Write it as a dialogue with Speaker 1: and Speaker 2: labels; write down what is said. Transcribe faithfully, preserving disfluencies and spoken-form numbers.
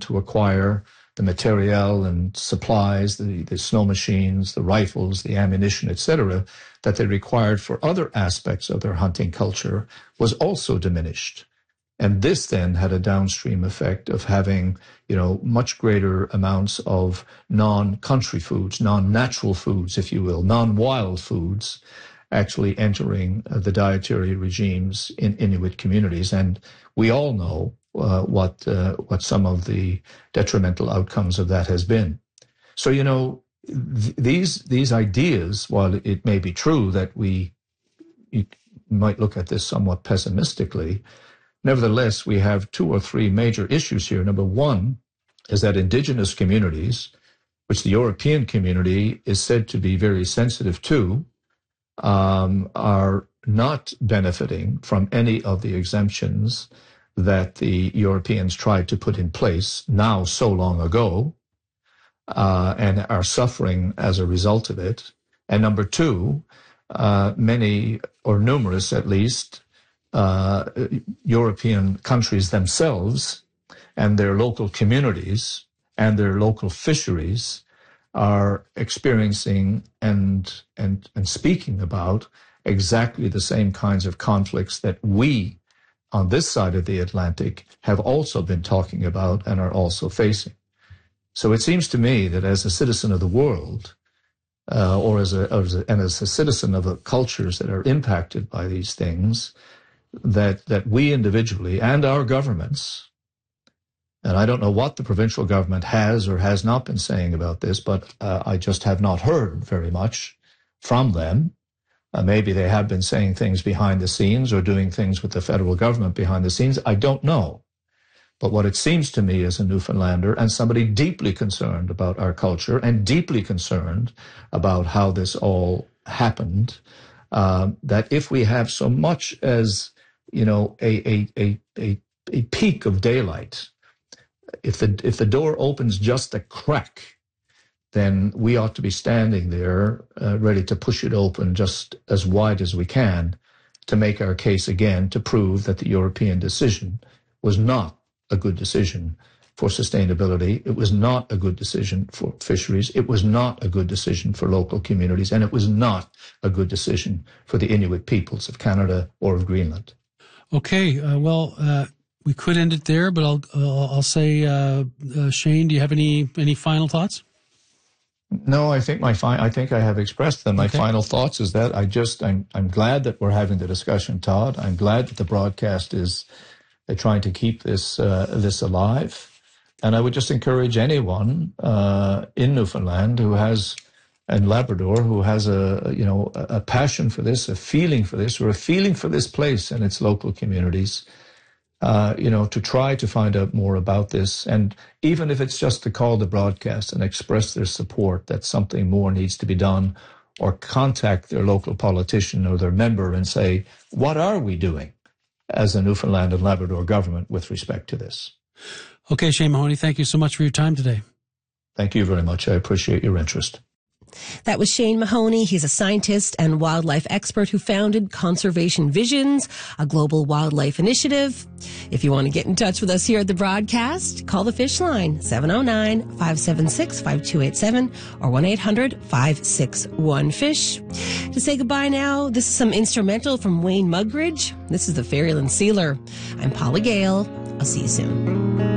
Speaker 1: to acquire the materiel and supplies, the, the snow machines, the rifles, the ammunition, et cetera, that they required for other aspects of their hunting culture was also diminished. And this then had a downstream effect of having, you know, much greater amounts of non-country foods, non-natural foods, if you will, non-wild foods, actually entering uh, the dietary regimes in Inuit communities. And we all know uh, what uh, what some of the detrimental outcomes of that has been. So, you know, th- these these ideas, while it may be true that we you might look at this somewhat pessimistically, nevertheless, we have two or three major issues here. Number one is that indigenous communities, which the European community is said to be very sensitive to, um, are not benefiting from any of the exemptions that the Europeans tried to put in place now so long ago, uh, and are suffering as a result of it. And number two, uh, many, or numerous at least, Uh, European countries themselves and their local communities and their local fisheries are experiencing and and and speaking about exactly the same kinds of conflicts that we on this side of the Atlantic have also been talking about and are also facing. So it seems to me that as a citizen of the world, uh, or as a, as a and as a citizen of the cultures that are impacted by these things, that that we individually and our governments, and I don't know what the provincial government has or has not been saying about this, but uh, I just have not heard very much from them. Uh, maybe they have been saying things behind the scenes or doing things with the federal government behind the scenes. I don't know. But what it seems to me as a Newfoundlander and somebody deeply concerned about our culture and deeply concerned about how this all happened, uh, that if we have so much as you know, a, a, a, a, a peak of daylight, if the, if the door opens just a crack, then we ought to be standing there uh, ready to push it open just as wide as we can to make our case again, to prove that the European decision was not a good decision for sustainability. It was not a good decision for fisheries. It was not a good decision for local communities. And it was not a good decision for the Inuit peoples of Canada or of Greenland.
Speaker 2: Okay, uh, well, uh, we could end it there, but I'll uh, I'll say, uh, uh, Shane, do you have any any final thoughts?
Speaker 1: No, I think my fi- I think I have expressed them. My okay. final thoughts is that I just I'm I'm glad that we're having the discussion, Todd. I'm glad that the broadcast is uh, trying to keep this uh, this alive, and I would just encourage anyone uh, in Newfoundland who has. And Labrador, who has a you know a passion for this, a feeling for this, or a feeling for this place and its local communities, uh, you know, to try to find out more about this, and even if it's just to call the broadcast and express their support that something more needs to be done, or contact their local politician or their member and say, what are we doing as a Newfoundland and Labrador government with respect to this?
Speaker 2: Okay, Shane Mahoney, thank you so much for your time today.
Speaker 1: Thank you very much. I appreciate your interest.
Speaker 3: That was Shane Mahoney. He's a scientist and wildlife expert who founded Conservation Visions, a global wildlife initiative. If you want to get in touch with us here at the broadcast, call the Fish Line, seven oh nine, five seven six, five two eight seven or one eight hundred, five six one, fish. To say goodbye now, this is some instrumental from Wayne Mugridge. This is the Fairyland Sealer. I'm Paula Gale. I'll see you soon.